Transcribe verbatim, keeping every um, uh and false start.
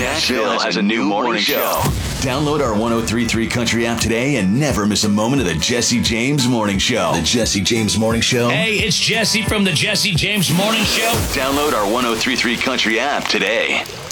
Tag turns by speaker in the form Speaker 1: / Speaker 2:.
Speaker 1: Nashville has a new morning show. Download our one oh three point three Country app today and never miss a moment of the Jesse James Morning Show. The Jesse James Morning Show.
Speaker 2: Hey, it's Jesse from the Jesse James Morning Show.
Speaker 1: Download our one oh three point three Country app today.